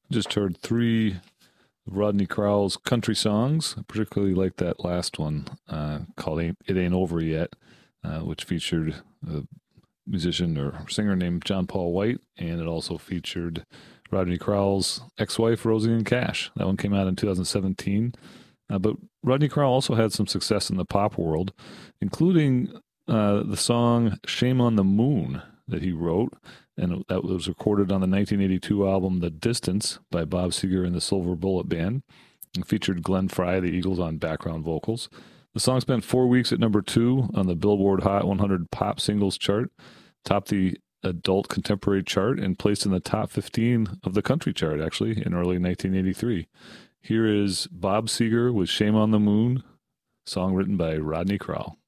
Just heard three of Rodney Crowell's country songs. I particularly like that last one called It Ain't Over Yet, which featured a musician or singer named John Paul White, and it also featured Rodney Crowell's ex-wife, Rosie Cash. That one came out in 2017. But Rodney Crowell also had some success in the pop world, including the song Shame on the Moon that he wrote, and that was recorded on the 1982 album The Distance by Bob Seger and the Silver Bullet Band. It featured Glenn Frey of the Eagles on background vocals. The song spent 4 weeks at number 2 on the Billboard Hot 100 Pop Singles chart, topped the adult contemporary chart, and placed in the top 15 of the country chart, actually, in early 1983. Here is Bob Seger with Shame on the Moon, song written by Rodney Crowell.